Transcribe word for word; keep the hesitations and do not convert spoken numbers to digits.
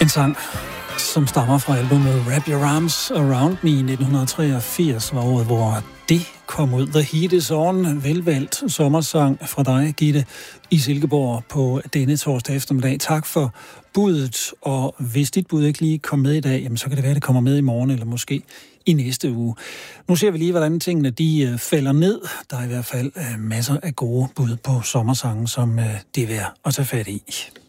En sang, som stammer fra albumet Wrap Your Arms Around Me i nitten treogfirs, var året, hvor det kom ud. The Heat Is On, velvalgt sommersang fra dig, Gitte, i Silkeborg på denne torsdag eftermiddag. Tak for budet, og hvis dit bud ikke lige kom med i dag, jamen så kan det være, det kommer med i morgen, eller måske i næste uge. Nu ser vi lige, hvordan tingene de falder ned. Der er i hvert fald masser af gode bud på sommersange, som det er værd at tage fat i.